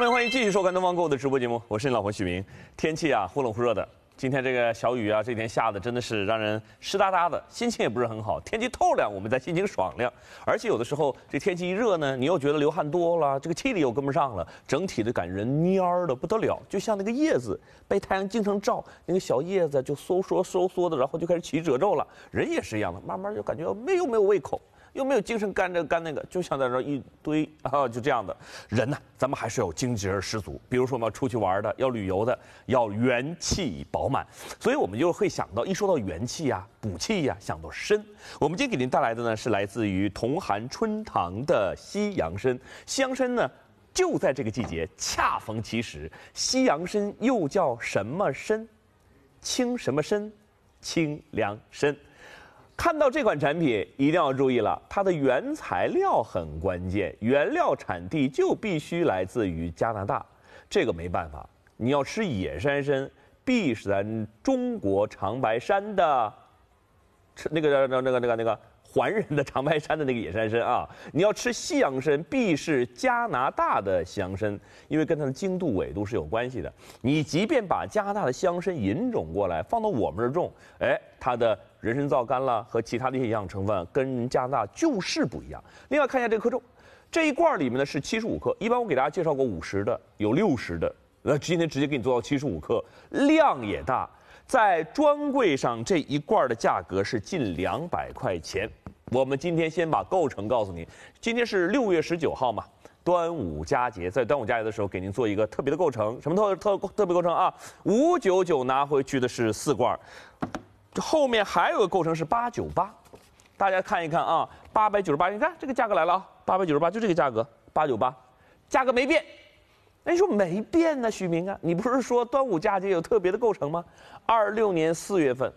朋友，欢迎继续收看东方购物的直播节目，我是你老朋友许明。天气啊，忽冷忽热的。今天这个小雨啊，这几天下的真的是让人湿哒哒的，心情也不是很好。天气透亮，我们才心情爽亮。而且有的时候这天气一热呢，你又觉得流汗多了，这个气力又跟不上了，整体的感觉蔫儿的不得了，就像那个叶子被太阳经常照，那个小叶子就收缩的，然后就开始起褶皱了。人也是一样的，慢慢就感觉没有胃口。又没有精神干这个干那个，就像在这一堆啊，就这样的人呢，咱们还是要精神十足。比如说我们要出去玩的，要旅游的，要元气饱满。所以我们就会想到，一说到元气呀、补气呀，想到参。我们今天给您带来的呢，是来自于同寒春堂的西洋参。西洋参呢，就在这个季节，恰逢其时。西洋参又叫什么参？清什么参？清凉参。看到这款产品一定要注意了，它的原材料很关键，原料产地就必须来自于加拿大，这个没办法。你要吃野山参，必是咱中国长白山的，那个环人的长白山的那个野山参啊。你要吃西洋参，必是加拿大的西洋参，因为跟它的经度纬度是有关系的。你即便把加拿大的西洋参引种过来，放到我们这儿种，它的人参皂苷啦和其他的一些营养成分跟加拿大就是不一样。另外看一下这个克重，这一罐里面呢是75克，一般我给大家介绍过50的，有60的，今天直接给你做到75克，量也大。在专柜上这一罐的价格是近200块钱。我们今天先把构成告诉你，今天是6月19号嘛，端午佳节，在端午佳节的时候给您做一个特别的构成，什么特别构成啊？599拿回去的是4罐。这后面还有个构成是898，大家看一看啊，898，你看这个价格来了啊，898就这个价格，898，价格没变。那你说没变呢，许明啊，你不是说端午佳节有特别的构成吗？26年4月份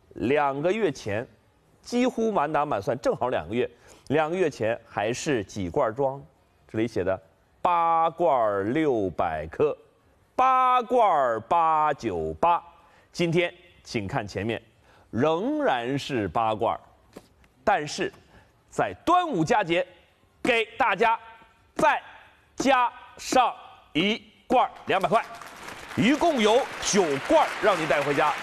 ，2个月前，几乎满打满算正好2个月，2个月前还是几罐装？这里写的8罐600克，8罐898，今天请看前面。仍然是8罐，但是在端午佳节，给大家再加上1罐200块，一共有9罐让你带回家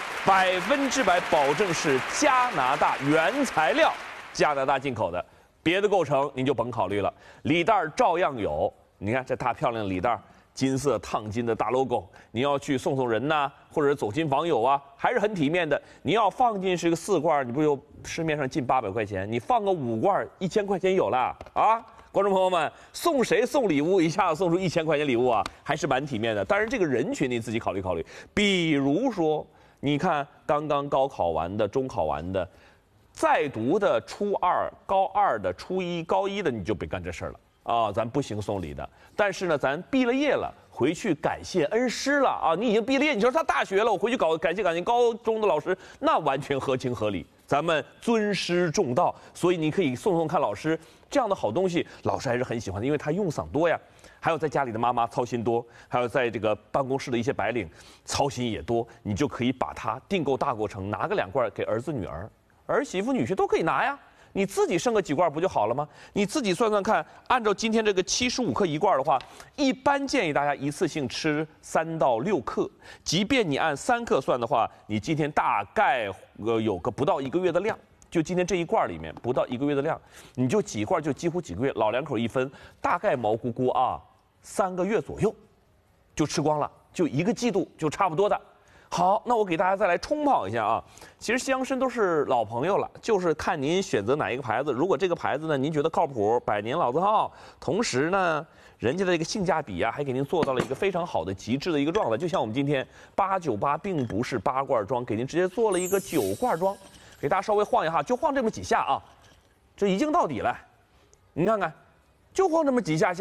，100%保证是加拿大原材料，加拿大进口的，别的构成您就甭考虑了。礼袋照样有，你看这大漂亮的礼袋。金色烫金的大 logo， 你要去送人呐，或者走亲访友啊，还是很体面的。你要放进是个4罐，你不就市面上近800块钱？你放个5罐，1000块钱有了啊！观众朋友们，送谁送礼物，一下子送出1000块钱礼物啊，还是蛮体面的。当然，这个人群你自己考虑考虑。比如说，你看刚刚高考完的、中考完的，在读的初2、高2的、初1、高1的，你就别干这事儿了。啊，咱不行送礼的，但是呢，咱毕了业了，回去感谢恩师了啊！你已经毕了业，你说上大学了，我回去感谢高中的老师，那完全合情合理。咱们尊师重道，所以你可以送看老师这样的好东西，老师还是很喜欢的，因为他用嗓多呀。还有在家里的妈妈操心多，还有在这个办公室的一些白领操心也多，你就可以把它订购大过程，拿个2罐给儿子女儿、儿媳妇女婿都可以拿呀。你自己剩个几罐不就好了吗？你自己算算看，按照今天这个75克1罐的话，一般建议大家一次性吃3到6克。即便你按3克算的话，你今天大概有个不到1个月的量。就今天这一罐里面不到1个月的量，你就几罐就几乎几个月，老2口一分，大概毛估估啊，3个月左右就吃光了，就1个季度就差不多的。好，那我给大家再来冲泡一下啊。其实西洋参都是老朋友了，就是看您选择哪一个牌子。如果这个牌子呢，您觉得靠谱，100年老字号，同时呢，人家的这个性价比啊，还给您做到了一个非常好的极致的一个状态。就像我们今天898，并不是8罐装，给您直接做了一个9罐装，给大家稍微晃一下，就晃这么几下啊，这一镜到底了。您看看，就晃这么几下。